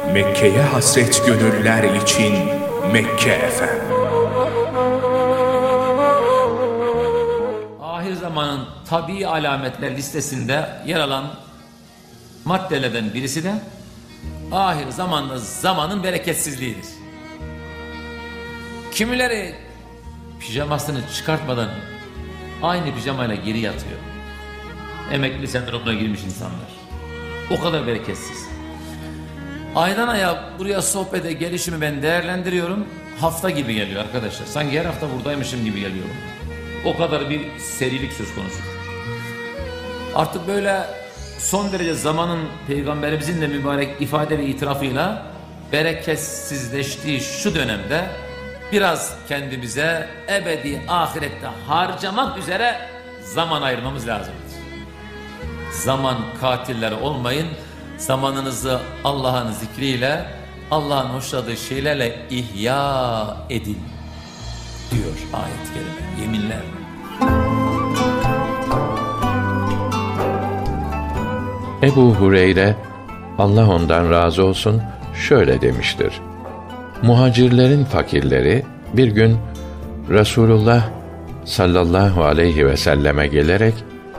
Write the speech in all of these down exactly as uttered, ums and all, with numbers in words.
Mekke'ye hasret gönüller için Mekke Efem. Ahir zamanın tabii alametler listesinde yer alan maddelerden birisi de ahir zamanda zamanın bereketsizliğidir. Kimileri pijamasını çıkartmadan aynı pijamayla geri yatıyor. Emekli sendromuna girmiş insanlar. O kadar bereketsiz. Aydan aya buraya sohbete gelişimi ben değerlendiriyorum. Hafta gibi geliyor arkadaşlar. Sanki her hafta buradaymışım gibi geliyorum. O kadar bir serilik söz konusu. Artık böyle son derece zamanın Peygamberimizin de mübarek ifade ve itirafıyla bereketsizleştiği şu dönemde biraz kendimize ebedi ahirette harcamak üzere zaman ayırmamız lazımdır. Zaman katilleri olmayın. Zamanınızı Allah'ın zikriyle, Allah'ın hoşladığı şeylerle ihya edin diyor ayet-i kerime, yeminler. Ebu Hureyre, Allah ondan razı olsun, şöyle demiştir: Muhacirlerin fakirleri bir gün Resulullah sallallahu aleyhi ve selleme gelerek,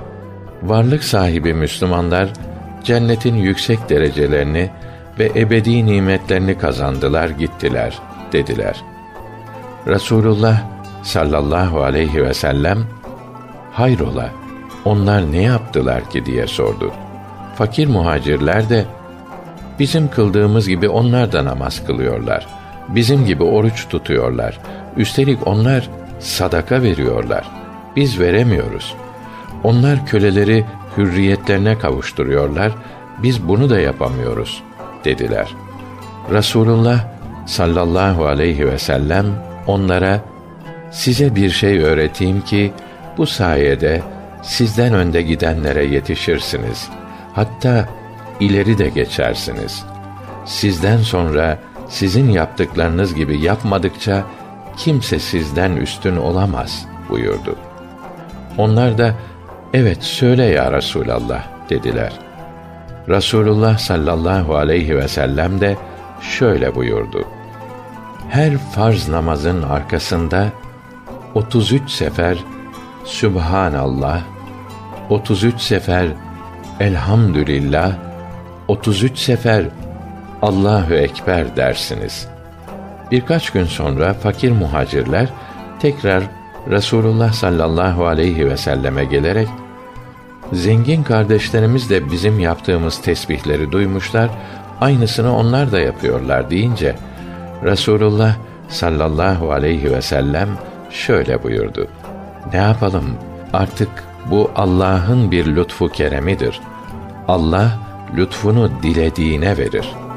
varlık sahibi Müslümanlar cennetin yüksek derecelerini ve ebedi nimetlerini kazandılar gittiler dediler. Resulullah sallallahu aleyhi ve sellem, hayrola, onlar ne yaptılar ki diye sordu. Fakir muhacirler de, bizim kıldığımız gibi onlar da namaz kılıyorlar, bizim gibi oruç tutuyorlar, üstelik onlar sadaka veriyorlar, biz veremiyoruz. Onlar köleleri hürriyetlerine kavuşturuyorlar, biz bunu da yapamıyoruz dediler. Resulullah sallallahu aleyhi ve sellem onlara, size bir şey öğreteyim ki bu sayede sizden önde gidenlere yetişirsiniz, hatta ileri de geçersiniz. Sizden sonra sizin yaptıklarınız gibi yapmadıkça kimse sizden üstün olamaz buyurdu. Onlar da, evet söyle ya Resulallah dediler. Resulullah sallallahu aleyhi ve sellem de şöyle buyurdu: her farz namazın arkasında otuz üç sefer Sübhanallah, otuz üç sefer Elhamdülillah, otuz üç sefer Allahu Ekber dersiniz. Birkaç gün sonra fakir muhacirler tekrar Resulullah sallallahu aleyhi ve selleme gelerek, zengin kardeşlerimiz de bizim yaptığımız tesbihleri duymuşlar, aynısını onlar da yapıyorlar deyince, Resulullah sallallahu aleyhi ve sellem şöyle buyurdu: ne yapalım, artık bu Allah'ın bir lütfu keremidir. Allah lütfunu dilediğine verir.